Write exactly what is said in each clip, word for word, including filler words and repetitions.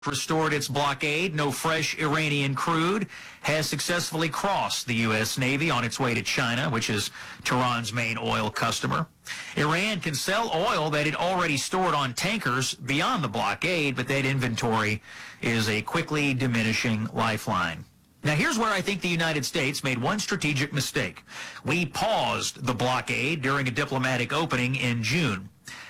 restored its blockade. No fresh Iranian crude has successfully crossed the U S Navy on its way to China, which is Tehran's main oil customer. Iran can sell oil that it already stored on tankers beyond the blockade, but that inventory is a quickly diminishing lifeline. Now, here's where I think the United States made one strategic mistake. We paused the blockade during a diplomatic opening in June.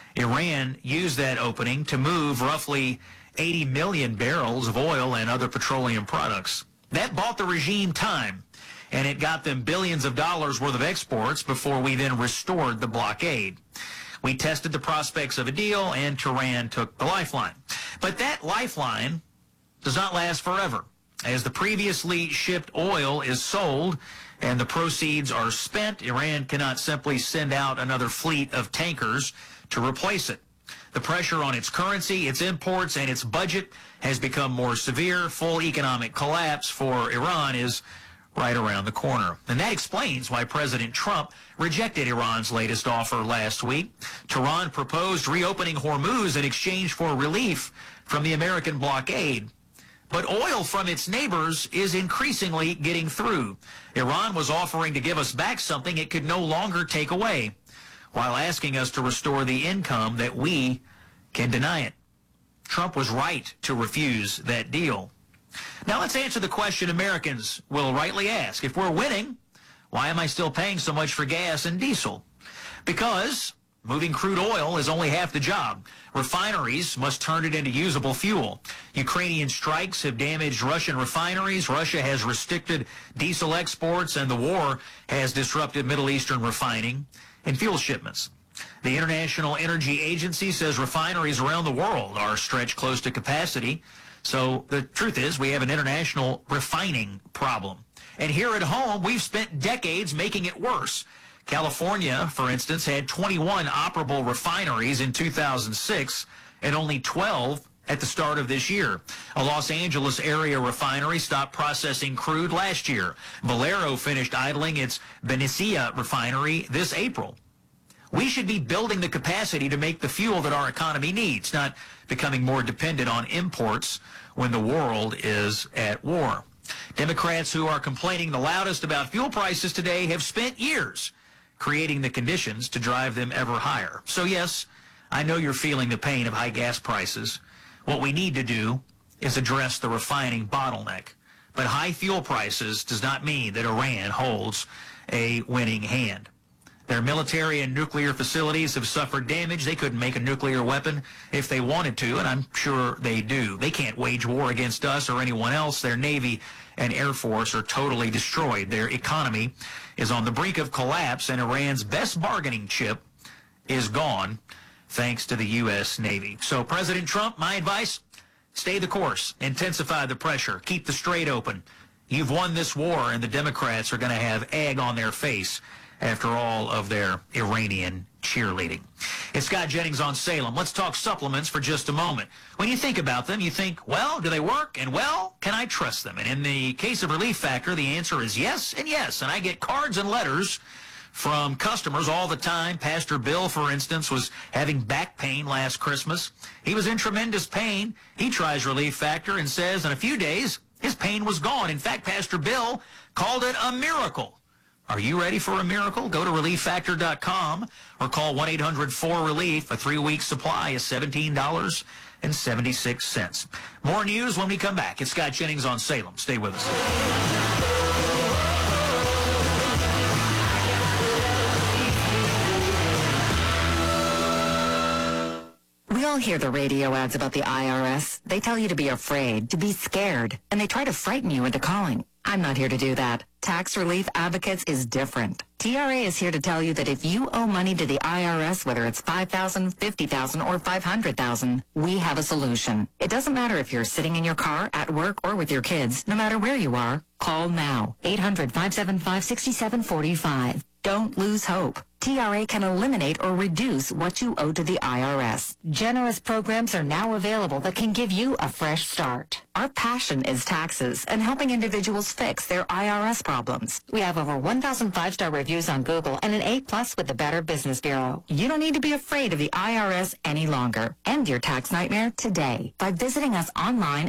Iran used that opening to move roughly eighty million barrels of oil and other petroleum products. That bought the regime time, and it got them billions of dollars worth of exports before we then restored the blockade. We tested the prospects of a deal, and Tehran took the lifeline. But that lifeline does not last forever. As the previously shipped oil is sold and the proceeds are spent, Iran cannot simply send out another fleet of tankers to replace it. The pressure on its currency, its imports, and its budget has become more severe. Full economic collapse for Iran is right around the corner. And that explains why President Trump rejected Iran's latest offer last week. Tehran proposed reopening Hormuz in exchange for relief from the American blockade. But oil from its neighbors is increasingly getting through. Iran was offering to give us back something it could no longer take away, while asking us to restore the income that we can deny it. Trump was right to refuse that deal. Now let's answer the question Americans will rightly ask. If we're winning, why am I still paying so much for gas and diesel? Because moving crude oil is only half the job. Refineries must turn it into usable fuel. Ukrainian strikes have damaged Russian refineries. Russia has restricted diesel exports, and the war has disrupted Middle Eastern refining and fuel shipments. The International Energy Agency says refineries around the world are stretched close to capacity. So the truth is we have an international refining problem. And here at home, we've spent decades making it worse. California, for instance, had twenty-one operable refineries in two thousand six and only twelve at the start of this year. A Los Angeles area refinery stopped processing crude last year. Valero finished idling its Benicia refinery this April. We should be building the capacity to make the fuel that our economy needs, not becoming more dependent on imports when the world is at war. Democrats who are complaining the loudest about fuel prices today have spent years creating the conditions to drive them ever higher. So yes, I know you're feeling the pain of high gas prices. What we need to do is address the refining bottleneck. But high fuel prices does not mean that Iran holds a winning hand. Their military and nuclear facilities have suffered damage. They couldn't make a nuclear weapon if they wanted to, and I'm sure they do. They can't wage war against us or anyone else. Their Navy and Air Force are totally destroyed. Their economy is on the brink of collapse, and Iran's best bargaining chip is gone thanks to the U S Navy. So, President Trump, my advice, stay the course, intensify the pressure, keep the strait open. You've won this war, and the Democrats are going to have egg on their face after all of their Iranian cheerleading. It's Scott Jennings on Salem. Let's talk supplements for just a moment. When you think about them, you think, well, do they work? And well, can I trust them? And in the case of Relief Factor, the answer is yes and yes. And I get cards and letters from customers all the time. Pastor Bill, for instance, was having back pain last Christmas. He was in tremendous pain. He tries Relief Factor and says in a few days, his pain was gone. In fact, Pastor Bill called it a miracle. Are you ready for a miracle? Go to relief factor dot com or call one eight hundred four relief. A three-week supply is seventeen dollars and seventy-six cents. More news when we come back. It's Scott Jennings on Salem. Stay with us. We all hear the radio ads about the I R S. They tell you to be afraid, to be scared, and they try to frighten you into calling. I'm not here to do that. Tax Relief Advocates is different. T R A is here to tell you that if you owe money to the I R S, whether it's five thousand dollars, fifty thousand dollars, or five hundred thousand dollars, we have a solution. It doesn't matter if you're sitting in your car, at work, or with your kids. No matter where you are, call now. eight hundred, five seven five, six seven four five. Don't lose hope. T R A can eliminate or reduce what you owe to the I R S. Generous programs are now available that can give you a fresh start. Our passion is taxes and helping individuals fix their I R S problems. We have over one thousand five-star reviews on Google and an A plus with the Better Business Bureau. You don't need to be afraid of the I R S any longer. End your tax nightmare today by visiting us online